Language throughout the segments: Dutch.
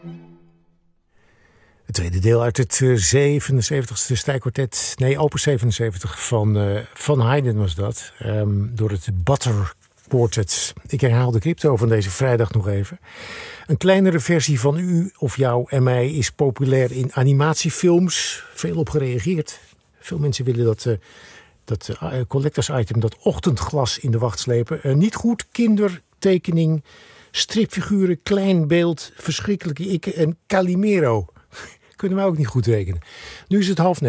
Het tweede deel uit het 77ste strijkkwartet. Nee, opus 77 van Haydn was dat. Door het Butter Quartet. Ik herhaal de crypto van deze vrijdag nog even. Een kleinere versie van U of Jou en Mij is populair in animatiefilms. Veel op gereageerd. Veel mensen willen dat collectors item, dat ochtendglas in de wacht slepen. Niet goed, kindertekening, stripfiguren, klein beeld, verschrikkelijke ikken en Calimero. Kunnen wij ook niet goed rekenen. Nu is het 8:30.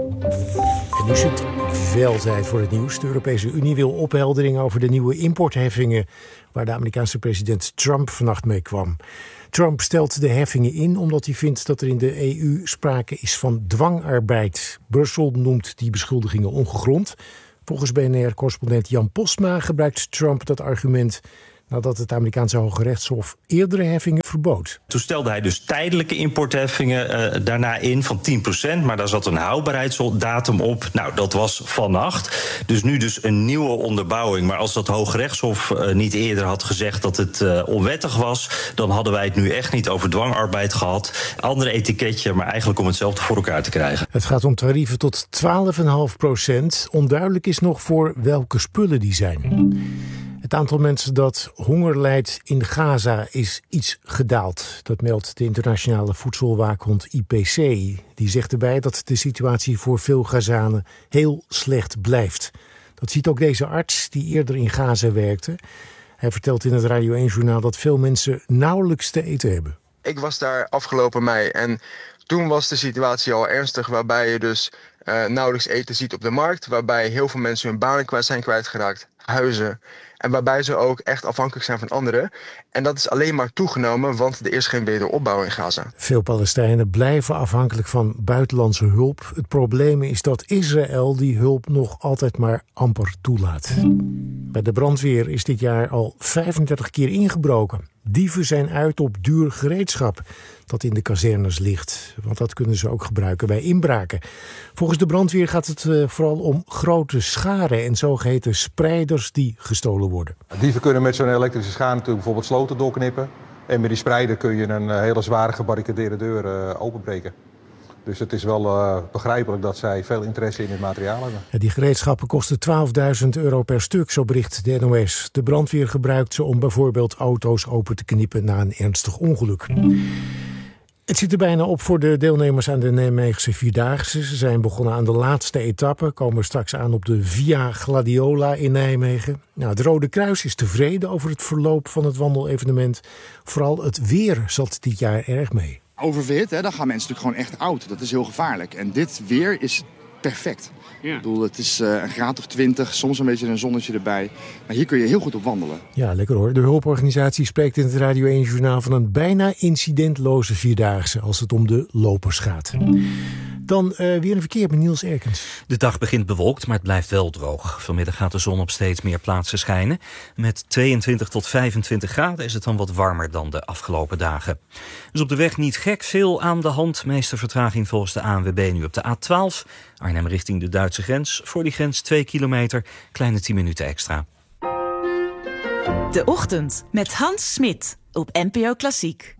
En nu is het wel tijd voor het nieuws. De Europese Unie wil opheldering over de nieuwe importheffingen waar de Amerikaanse president Trump vannacht mee kwam. Trump stelt de heffingen in omdat hij vindt dat er in de EU sprake is van dwangarbeid. Brussel noemt die beschuldigingen ongegrond. Volgens BNR-correspondent Jan Postma gebruikt Trump dat argument nadat het Amerikaanse Hoge Rechtshof eerdere heffingen verbood. Toen stelde hij dus tijdelijke importheffingen daarna in van 10%, maar daar zat een houdbaarheidsdatum op. Nou, dat was vannacht. Dus nu dus een nieuwe onderbouwing. Maar als dat Hoge Rechtshof niet eerder had gezegd dat het onwettig was, dan hadden wij het nu echt niet over dwangarbeid gehad. Andere etiketje, maar eigenlijk om hetzelfde voor elkaar te krijgen. Het gaat om tarieven tot 12,5%. Onduidelijk is nog voor welke spullen die zijn. Het aantal mensen dat honger lijdt in Gaza is iets gedaald. Dat meldt de internationale voedselwaakhond IPC. Die zegt erbij dat de situatie voor veel Gazanen heel slecht blijft. Dat ziet ook deze arts die eerder in Gaza werkte. Hij vertelt in het Radio 1-journaal dat veel mensen nauwelijks te eten hebben. Ik was daar afgelopen mei en toen was de situatie al ernstig, waarbij je dus nauwelijks eten ziet op de markt. Waarbij heel veel mensen hun banen zijn kwijtgeraakt, huizen. En waarbij ze ook echt afhankelijk zijn van anderen. En dat is alleen maar toegenomen, want er is geen wederopbouw in Gaza. Veel Palestijnen blijven afhankelijk van buitenlandse hulp. Het probleem is dat Israël die hulp nog altijd maar amper toelaat. Bij de brandweer is dit jaar al 35 keer ingebroken. Dieven zijn uit op duur gereedschap dat in de kazernes ligt. Want dat kunnen ze ook gebruiken bij inbraken. Volgens de brandweer gaat het vooral om grote scharen en zogeheten spreiders die gestolen worden. Dieven kunnen met zo'n elektrische schaar natuurlijk bijvoorbeeld sloten doorknippen. En met die spreider kun je een hele zware gebarricadeerde deur openbreken. Dus het is wel begrijpelijk dat zij veel interesse in dit materiaal hebben. Ja, die gereedschappen kosten €12.000 per stuk, zo bericht de NOS. De brandweer gebruikt ze om bijvoorbeeld auto's open te knippen na een ernstig ongeluk. Het zit er bijna op voor de deelnemers aan de Nijmeegse Vierdaagse. Ze zijn begonnen aan de laatste etappe, komen straks aan op de Via Gladiola in Nijmegen. Nou, het Rode Kruis is tevreden over het verloop van het wandelevenement. Vooral het weer zat dit jaar erg mee. Oververhit, dan gaan mensen natuurlijk gewoon echt oud. Dat is heel gevaarlijk. En dit weer is perfect. Ja. Ik bedoel, het is een graad of 20, soms een beetje een zonnetje erbij. Maar hier kun je heel goed op wandelen. Ja, lekker hoor. De hulporganisatie spreekt in het Radio 1-journaal van een bijna incidentloze Vierdaagse als het om de lopers gaat. Dan weer een verkeer met Niels Erkens. De dag begint bewolkt, maar het blijft wel droog. Vanmiddag gaat de zon op steeds meer plaatsen schijnen. Met 22 tot 25 graden is het dan wat warmer dan de afgelopen dagen. Dus op de weg niet gek veel aan de hand. Meeste vertraging volgens de ANWB nu op de A12. Arnhem richting de Duitse grens. Voor die grens 2 kilometer, kleine 10 minuten extra. De Ochtend met Hans Smit op NPO Klassiek.